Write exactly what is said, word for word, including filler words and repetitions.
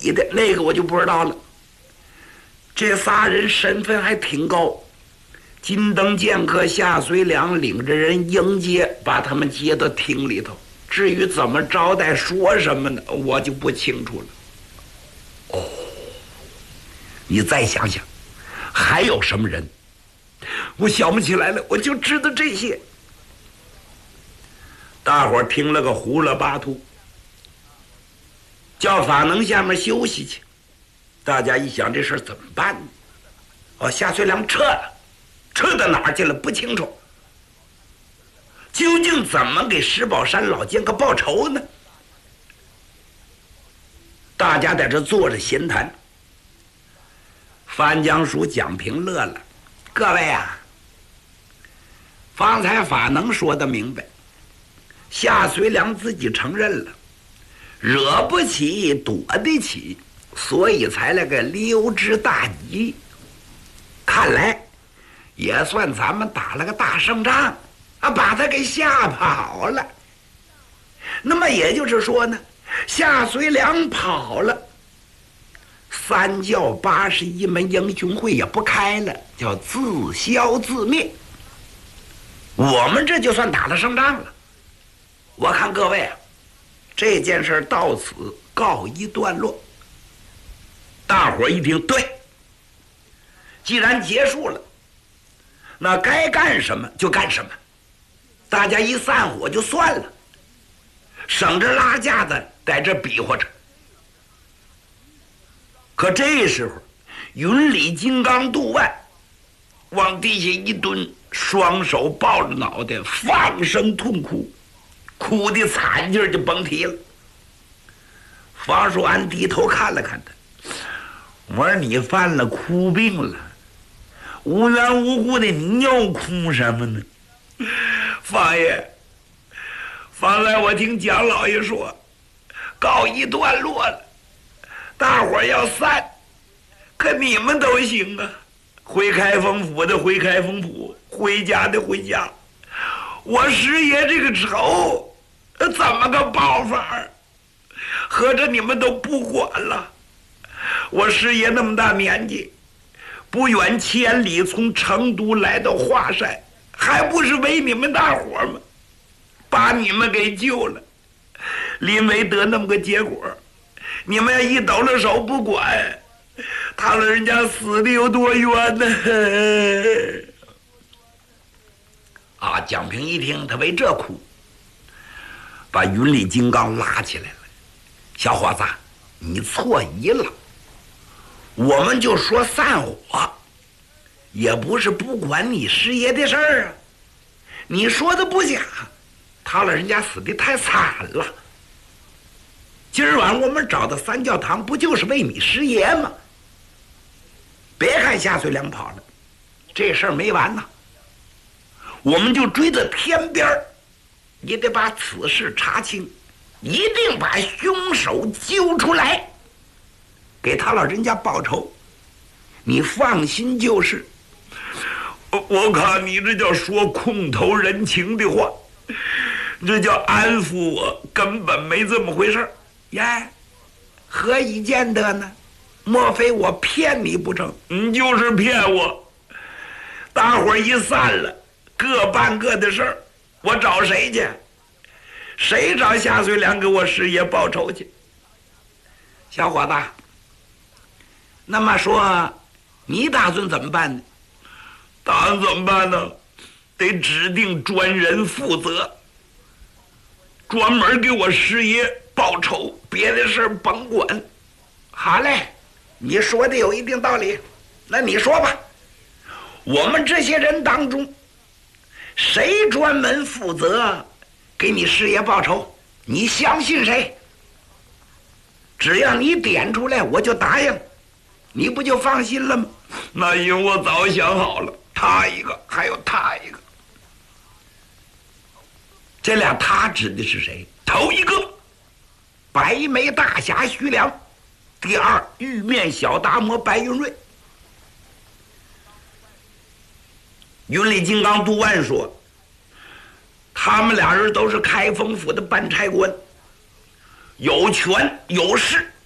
里的那个我就不知道了。这仨人身份还挺高，金灯剑客夏遂良领着人迎接，把他们接到厅里头。至于怎么招待说什么呢，我就不清楚了。哦，你再想想还有什么人，我想不起来了，我就知道这些。大伙儿听了个糊了巴涂，叫法能下面休息去。大家一想这事儿怎么办呢？哦，夏遂良撤了，撤到哪儿去了不清楚。究竟怎么给石宝山老剑客报仇呢？大家在这坐着闲谈。范江叔、蒋平乐了：“各位啊，方才法能说得明白，夏遂良自己承认了，惹不起躲得起，所以才来个溜之大吉。看来也算咱们打了个大胜仗啊，把他给吓跑了。那么也就是说呢，夏遂良跑了，三教八十一门英雄会也不开了，叫自消自灭。我们这就算打了胜仗了。我看各位啊，这件事到此告一段落。大伙儿一听，对，既然结束了，那该干什么就干什么，大家一散伙就算了，省着拉架子在这比划着。可这时候，云里金刚杜万往地下一蹲，双手抱着脑袋，放声痛哭，哭的惨劲儿就甭提了。方树安低头看了看他，我说你犯了哭病了，无缘无故的你又哭什么呢？方爷，方才我听蒋老爷说告一段落了，大伙儿要散，可你们都行啊，回开封府的回开封府，回家的回家。我师爷这个仇怎么个报法？合着你们都不管了？我师爷那么大年纪，不远千里从成都来到华山，还不是为你们大伙吗？把你们给救了，临危得那么个结果，你们要一抖了手不管，他老人家死的有多冤呢？啊！蒋平一听，他为这哭，把云里金刚拉起来了。小伙子，你错疑了。我们就说散伙，也不是不管你师爷的事儿啊。你说的不假，他老人家死的太惨了。今儿晚我们找到三教堂，不就是为你师爷吗？别看夏遂良跑了，这事儿没完呢。我们就追到天边儿，也得把此事查清，一定把凶手揪出来，给他老人家报仇。你放心就是。我看你这叫说空头人情的话，这叫安抚我，根本没这么回事儿。耶，何以见得呢？莫非我骗你不成？你就是骗我。大伙儿一散了，各办各的事儿，我找谁去？谁找夏遂良给我师爷报仇去？小伙子，那么说你打算怎么办呢？打算怎么办呢？得指定专人负责，专门给我师爷报仇，别的事儿甭管。好嘞，你说的有一定道理，那你说吧，我们这些人当中，谁专门负责给你师爷报仇？你相信谁？只要你点出来，我就答应，你不就放心了吗？那因为我早想好了，他一个，还有他一个。这俩他指的是谁？头一个白眉大侠徐良，第二玉面小达摩白云瑞。云里金刚杜万说，他们俩人都是开封府的办差官，有权有势，